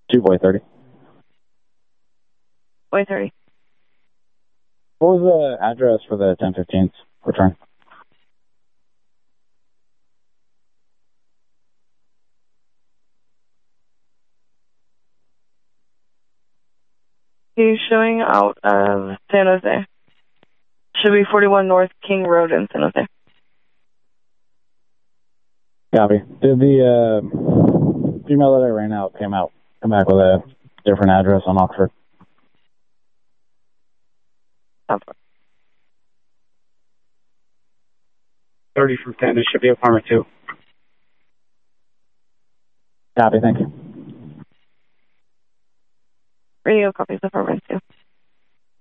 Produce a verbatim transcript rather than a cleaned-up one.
two boy thirty. Boy thirty. What was the address for the ten fifteenth return? He's showing out of San Jose. Should be forty-one North King Road in San Jose. Copy. Did the uh, female that I ran out came out come back with a different address on Oxford? Oxford. thirty from ten. It should be apartment two. Copy. Thank you. Radio copies apartment two.